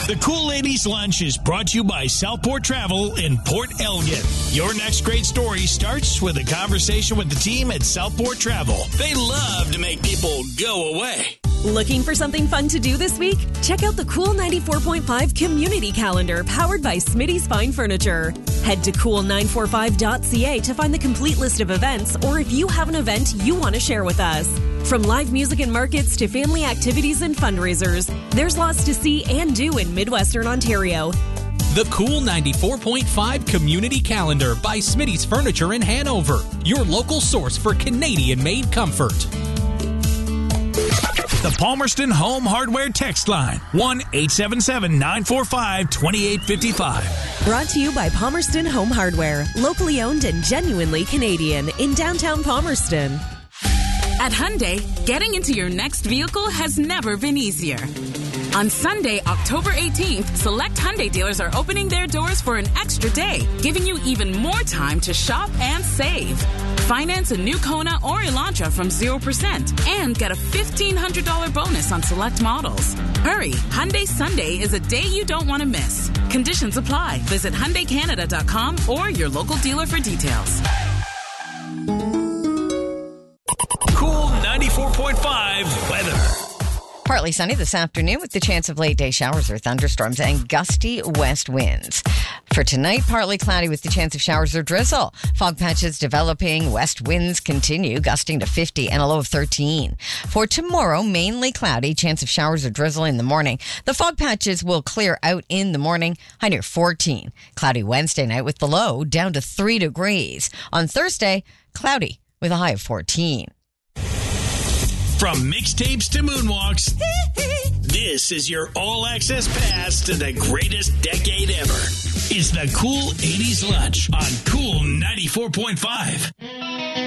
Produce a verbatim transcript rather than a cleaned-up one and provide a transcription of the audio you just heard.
The Cool eighties Lunch is brought to you by Southport Travel in Port Elgin. Your next great story starts with a conversation with the team at Southport Travel. They love to make people go away. Looking for something fun to do this week? Check out the Cool ninety-four point five Community Calendar powered by Smitty's Fine Furniture. Head to cool nine forty-five dot c a to find the complete list of events, or if you have an event you want to share with us. From live music and markets to family activities and fundraisers, there's lots to see and do in Midwestern Ontario. The Cool ninety-four point five Community Calendar by Smitty's Furniture in Hanover, your local source for Canadian-made comfort. The Palmerston Home Hardware text line, one eight seven seven, nine four five, two eight five five. Brought to you by Palmerston Home Hardware, locally owned and genuinely Canadian in downtown Palmerston. At Hyundai, getting into your next vehicle has never been easier. On Sunday, October eighteenth, select Hyundai dealers are opening their doors for an extra day, giving you even more time to shop and save. Finance a new Kona or Elantra from zero percent and get a fifteen hundred dollars bonus on select models. Hurry, Hyundai Sunday is a day you don't want to miss. Conditions apply. Visit Hyundai Canada dot com or your local dealer for details. Cool ninety-four point five weather. Partly sunny this afternoon with the chance of late day showers or thunderstorms and gusty west winds. For tonight, partly cloudy with the chance of showers or drizzle. Fog patches developing. West winds continue, gusting to fifty and a low of thirteen. For tomorrow, mainly cloudy, chance of showers or drizzle in the morning. The fog patches will clear out in the morning, high near fourteen. Cloudy Wednesday night with the low down to three degrees. On Thursday, cloudy with a high of fourteen. From mixtapes to moonwalks, this is your all-access pass to the greatest decade ever. It's the Cool eighties Lunch on Cool ninety-four point five.